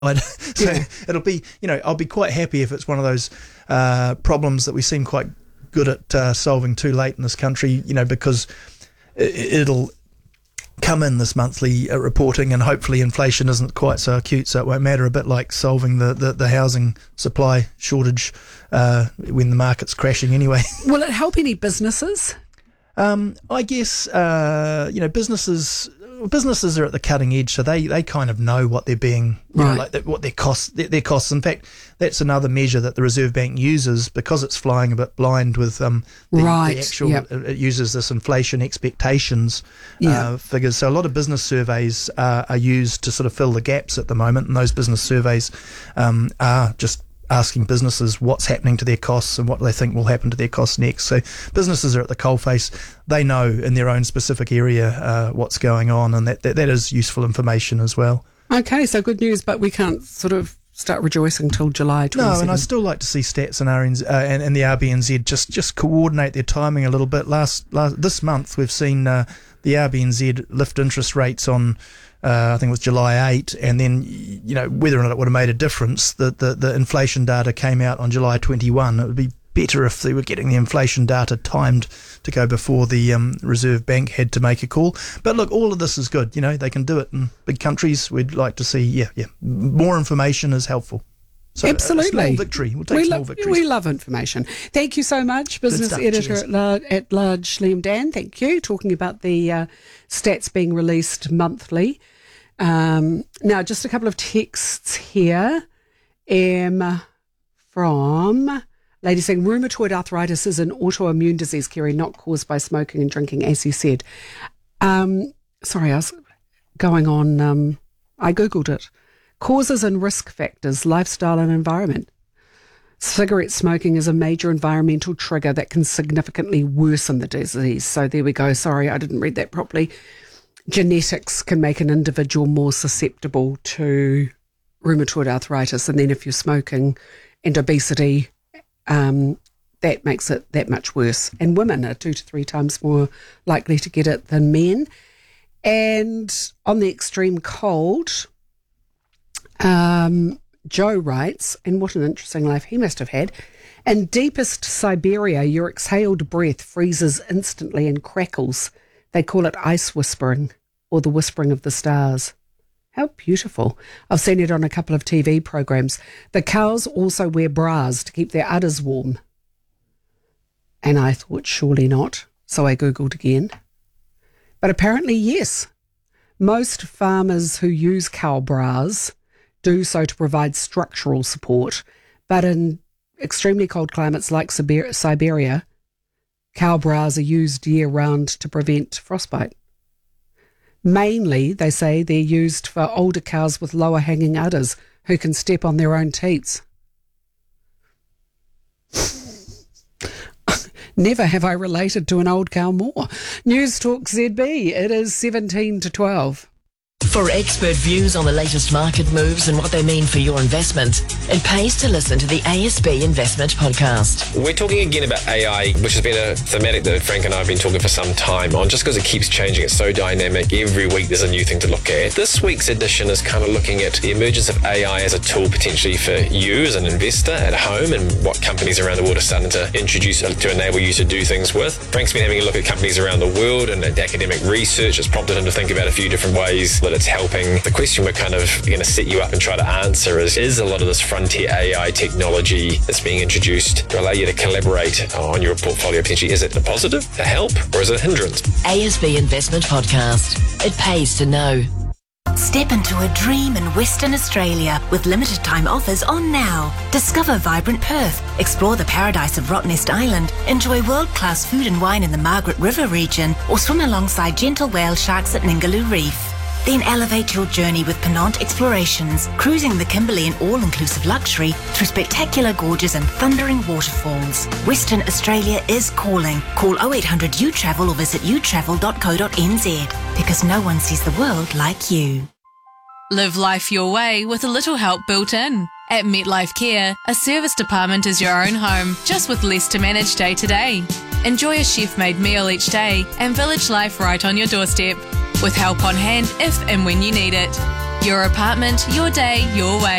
So it'll be, I'll be quite happy if it's one of those problems that we seem quite good at solving too late in this country, because it'll come in this monthly reporting, and hopefully inflation isn't quite so acute, so it won't matter, a bit like solving the housing supply shortage when the market's crashing anyway. Will it help any businesses? I guess, businesses are at the cutting edge, so they kind of know what they're being, what their costs. In fact, that's another measure that the Reserve Bank uses, because it's flying a bit blind with the actual. It uses this inflation expectations figures. So a lot of business surveys are used to sort of fill the gaps at the moment, and those business surveys are just asking businesses what's happening to their costs and what they think will happen to their costs next. So businesses are at the coalface. They know in their own specific area what's going on, and that is useful information as well. Okay, so good news, but we can't sort of start rejoicing till July 27th. No, and I still like to see Stats and and the RBNZ just coordinate their timing a little bit. This month we've seen the RBNZ lift interest rates on I think it was July 8, and then, whether or not it would have made a difference, the inflation data came out on July 21. It would be better if they were getting the inflation data timed to go before the Reserve Bank had to make a call. But look, all of this is good. They can do it in big countries. We'd like to see, more information is helpful. So absolutely. A small victory. We'll take small victories. We love information. Thank you so much, Business Editor at Large, Liam Dan. Thank you. Talking about the stats being released monthly. Now, just a couple of texts here. From lady saying rheumatoid arthritis is an autoimmune disease, Kerry, not caused by smoking and drinking, as you said. Sorry, I was going on. I Googled it. Causes and risk factors, lifestyle and environment. Cigarette smoking is a major environmental trigger that can significantly worsen the disease. So there we go. Sorry, I didn't read that properly. Genetics can make an individual more susceptible to rheumatoid arthritis. And then if you're smoking and obesity, that makes it that much worse. And women are 2 to 3 times more likely to get it than men. And on the extreme cold, Joe writes, and what an interesting life he must have had, in deepest Siberia, your exhaled breath freezes instantly and crackles. They call it ice whispering, or the whispering of the stars. How beautiful. I've seen it on a couple of TV programs. The cows also wear bras to keep their udders warm. And I thought, surely not. So I Googled again. But apparently, yes. Most farmers who use cow bras do so to provide structural support. But in extremely cold climates like Siberia, cow bras are used year-round to prevent frostbite. Mainly, they say, they're used for older cows with lower hanging udders who can step on their own teats. Never have I related to an old cow more. News Talk ZB, it is 17 to 12. For expert views on the latest market moves and what they mean for your investment, it pays to listen to the ASB Investment Podcast. We're talking again about AI, which has been a thematic that Frank and I have been talking for some time on, just because it keeps changing. It's so dynamic. Every week there's a new thing to look at. This week's edition is kind of looking at the emergence of AI as a tool potentially for you as an investor at home, and what companies around the world are starting to introduce to enable you to do things with. Frank's been having a look at companies around the world, and academic research has prompted him to think about a few different ways that it's helping. The question we're kind of going to set you up and try to answer is a lot of this frontier AI technology that's being introduced to allow you to collaborate on your portfolio potentially, is it a positive, a help, or is it a hindrance? ASB Investment Podcast. It pays to know. Step into a dream in Western Australia with limited time offers on now. Discover vibrant Perth, explore the paradise of Rottnest Island, enjoy world-class food and wine in the Margaret River region, or swim alongside gentle whale sharks at Ningaloo Reef. Then elevate your journey with Penant Explorations, cruising the Kimberley in all-inclusive luxury through spectacular gorges and thundering waterfalls. Western Australia is calling. Call 0800 U-Travel or visit utravel.co.nz, because no one sees the world like you. Live life your way with a little help built in. At MetLife Care, a service department is your own home, just with less to manage day to day. Enjoy a chef-made meal each day and village life right on your doorstep, with help on hand if and when you need it. Your apartment, your day, your way.